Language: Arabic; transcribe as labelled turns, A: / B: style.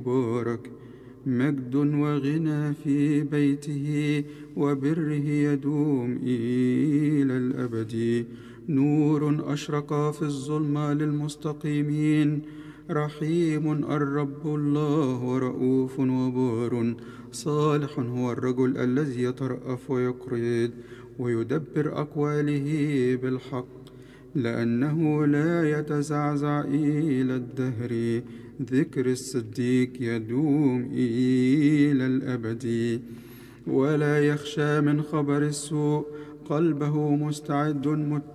A: مبارك، مجد وغنى في بيته، وبره يدوم إلى الأبد. نور أشرق في الظلمة للمستقيمين، رحيم الرب الله ورؤوف وبار. صالح هو الرجل الذي يترأف ويقرض ويدبر أقواله بالحق، لأنه لا يتزعزع إلى الدهر. ذكر الصديق يدوم إلى الأبد، ولا يخشى من خبر السوء. قلبه مستعد